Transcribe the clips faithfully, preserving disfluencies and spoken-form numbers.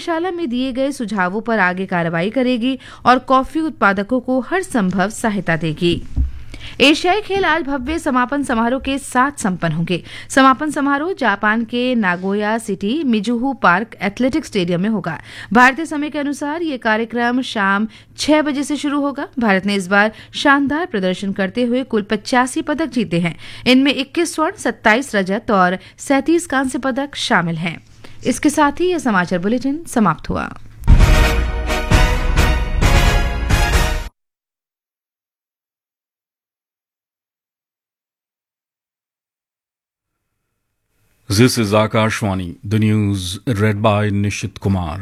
कार्यशाला में दिए गए सुझावों पर आगे कार्रवाई करेगी और कॉफी उत्पादकों को हर संभव सहायता देगी। एशियाई खेल आज भव्य समापन समारोह के साथ संपन्न होंगे। समापन समारोह जापान के Nagoya city मिजुहू park athletics stadium में होगा। भारतीय समय के अनुसार ये कार्यक्रम शाम छह बजे से शुरू होगा। भारत ने इस बार शानदार प्रदर्शन करते हुए कुल पचासी पदक जीते हैं। इनमें इक्कीस स्वर्ण, सत्ताईस रजत और सैंतीस कांस्य पदक शामिल हैं। इसके साथ ही यह समाचार बुलेटिन समाप्त हुआ। This is Akashwani, the news read by Nishit Kumar.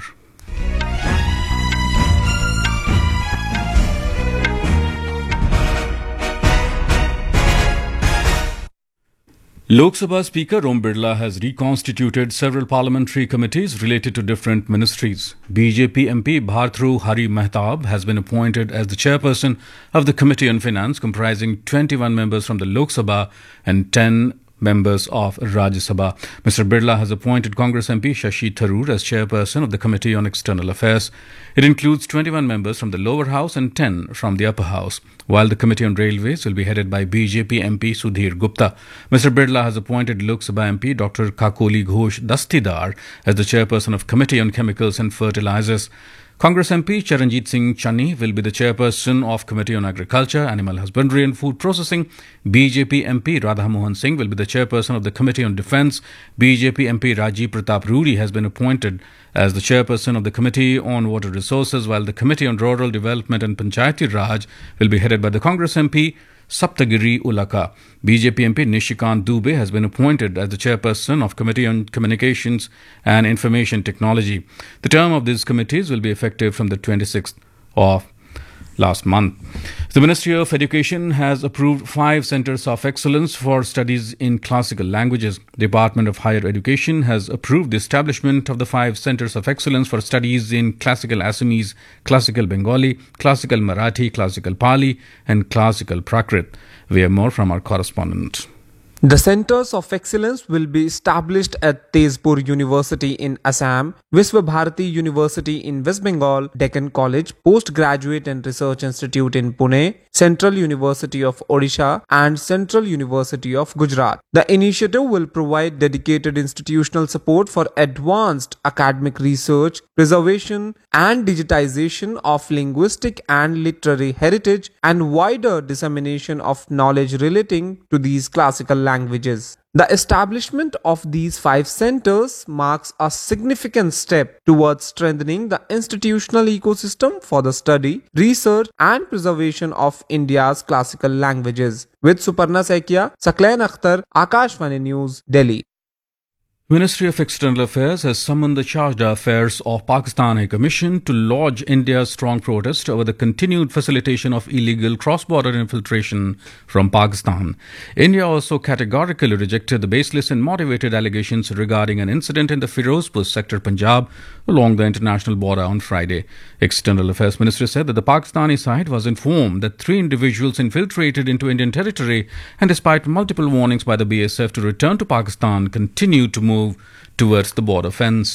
Lok Sabha Speaker Om Birla has reconstituted several parliamentary committees related to different ministries. B J P M P Bhartru Hari Mehtab has been appointed as the chairperson of the Committee on Finance, comprising twenty-one members from the Lok Sabha and ten members of Rajya Sabha. Mister Birla has appointed Congress M P Shashi Tharoor as chairperson of the Committee on External Affairs. It includes twenty-one members from the lower house and ten from the upper house, while the Committee on Railways will be headed by B J P M P Sudhir Gupta. Mister Birla has appointed Lok Sabha M P Doctor Kakoli Ghosh Dastidar as the chairperson of Committee on Chemicals and Fertilizers. Congress M P Charanjit Singh Channi will be the chairperson of Committee on Agriculture, Animal Husbandry and Food Processing. B J P M P Radha Mohan Singh will be the chairperson of the Committee on Defence. B J P M P Rajiv Pratap Ruri has been appointed as the chairperson of the Committee on Water Resources, while the Committee on Rural Development and Panchayati Raj will be headed by the Congress M P Saptagiri Ulaka. B J P M P Nishikant Dubey has been appointed as the chairperson of Committee on Communications and Information Technology. The term of these committees will be effective from the twenty-sixth of last month. The Ministry of Education has approved five centers of excellence for studies in classical languages. The Department of Higher Education has approved the establishment of the five centers of excellence for studies in classical Assamese, classical Bengali, classical Marathi, classical Pali, and classical Prakrit. We have more from our correspondent. The Centers of Excellence will be established at Tezpur University in Assam, Visva Bharati University in West Bengal, Deccan College, Postgraduate and Research Institute in Pune, Central University of Odisha, and Central University of Gujarat. The initiative will provide dedicated institutional support for advanced academic research, preservation, and digitization of linguistic and literary heritage, and wider dissemination of knowledge relating to these classical languages. languages. The establishment of these five centers marks a significant step towards strengthening the institutional ecosystem for the study, research and preservation of India's classical languages. With Suparna Saikia, Saklain Akhtar, Akashvani News, Delhi. Ministry of External Affairs has summoned the Chargé d'Affaires of Pakistan High Commission to lodge India's strong protest over the continued facilitation of illegal cross-border infiltration from Pakistan. India also categorically rejected the baseless and motivated allegations regarding an incident in the Firozpur sector, Punjab, along the international border on Friday. External Affairs Ministry said that the Pakistani side was informed that three individuals infiltrated into Indian territory and, despite multiple warnings by the B S F to return to Pakistan, continued to move towards the border fence.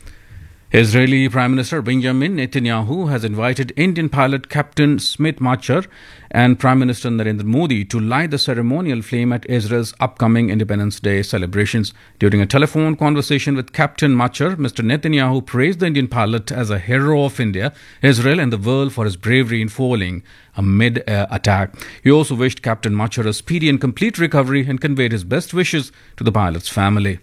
Israeli Prime Minister Benjamin Netanyahu has invited Indian pilot Captain Smit Machar and Prime Minister Narendra Modi to light the ceremonial flame at Israel's upcoming Independence Day celebrations. During a telephone conversation with Captain Machar, Mister Netanyahu praised the Indian pilot as a hero of India, Israel and the world for his bravery in foiling a mid-air attack. He also wished Captain Machar a speedy and complete recovery and conveyed his best wishes to the pilot's family.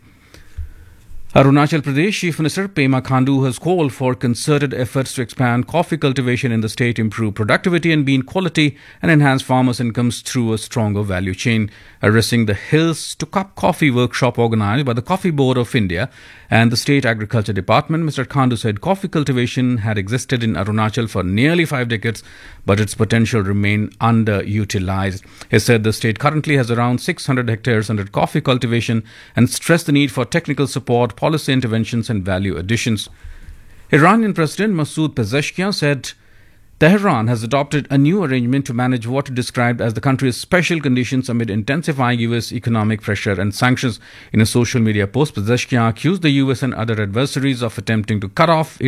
Arunachal Pradesh Chief Minister Pema Khandu has called for concerted efforts to expand coffee cultivation in the state, improve productivity and bean quality, and enhance farmers' incomes through a stronger value chain. Addressing the Hills to Cup Coffee workshop organized by the Coffee Board of India and the State Agriculture Department, Mister Khandu said coffee cultivation had existed in Arunachal for nearly five decades, but its potential remained underutilized. He said the state currently has around six hundred hectares under coffee cultivation and stressed the need for technical support, policy interventions and value additions. Iranian President Masoud Pezeshkian said Tehran has adopted a new arrangement to manage what it described as the country's special conditions amid intensifying U S economic pressure and sanctions. In a social media post, Pezeshkian accused the U S and other adversaries of attempting to cut off